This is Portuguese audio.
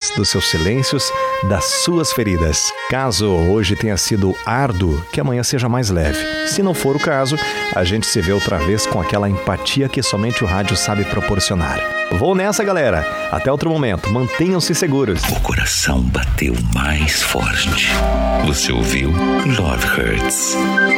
dos seus silêncios, das suas feridas. Caso hoje tenha sido árduo, que amanhã seja mais leve. Se não for o caso, a gente se vê outra vez com aquela empatia que somente o rádio sabe proporcionar. Vou nessa, galera. Até outro momento. Mantenham-se seguros. O coração bateu mais forte. Você ouviu Love Hurts.